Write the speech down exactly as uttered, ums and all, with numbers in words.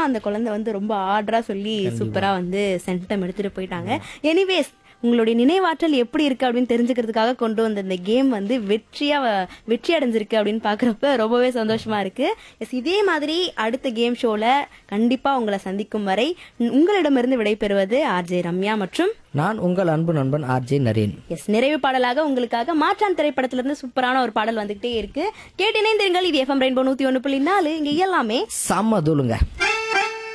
அந்த குழந்தை வந்து ரொம்ப ஆர்டரா சொல்லி சூப்பரா வந்து சென்டம் எடுத்துட்டு போயிட்டாங்க. எனிவேஸ், உங்களுடைய நினைவாற்றல் எப்படி இருக்கு அப்படின்னு தெரிஞ்சுக்கிறதுக்காக கொண்டு வந்த இந்த கேம் வந்து வெற்றியா வெற்றி அடைஞ்சிருக்கு அப்படின்னு பாக்குறப்ப ரொம்பவே சந்தோஷமா இருக்கு. எஸ், இதே மாதிரி அடுத்த கேம் ஷோல கண்டிப்பா உங்களை சந்திக்கும் வரை உங்களிடமிருந்து விடைபெறுவது ஆர்ஜே ரம்யா மற்றும் நான் உங்கள் அன்பு நண்பன் ஆர்ஜே நரேன். எஸ், நிறைவு பாடலாக உங்களுக்காக மாற்றான் திரைப்படத்துல இருந்து சூப்பரான ஒரு பாடல் வந்துகிட்டே இருக்கு. கேட்டு இணைந்திருங்கள். இது எஃப்எம் ரெயின்போ நூத்தி ஒன்னு புள்ளி நாலு. இங்க எல்லாமே செம்ம தூளுங்க.